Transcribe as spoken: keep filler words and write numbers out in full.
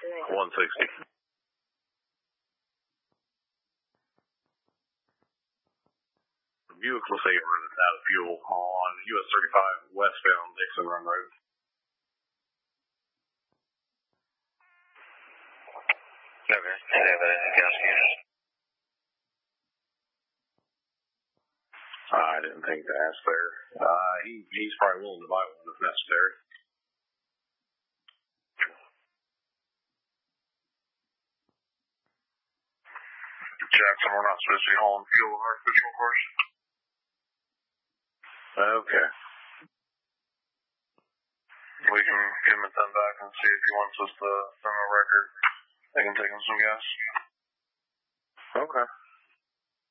one sixty. Buick LeSabre that's out of fuel on U S thirty-five westbound Dixon Run Road. Okay. Do you have any gas users? I didn't think to ask there. Uh, he, he's probably willing to buy one if necessary. Jackson, we're not supposed to be hauling fuel in our patrol cars. Okay. We can give him a ten back and see if he wants us to send a record. I can take him some gas. Okay.